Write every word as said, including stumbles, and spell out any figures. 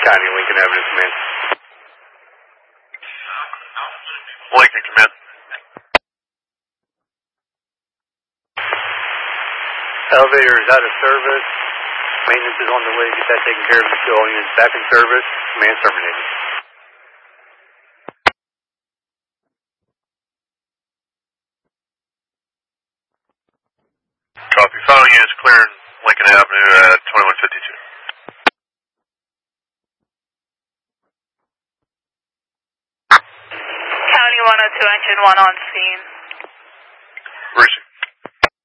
County, Lincoln Avenue, command. Lincoln, command. Elevator is out of service. Maintenance is on the way to get that taken care of. Still all units back in service. Command terminated. Copy. Final units clearing Lincoln Avenue at twenty-one fifty-two. County one oh two, engine one on scene.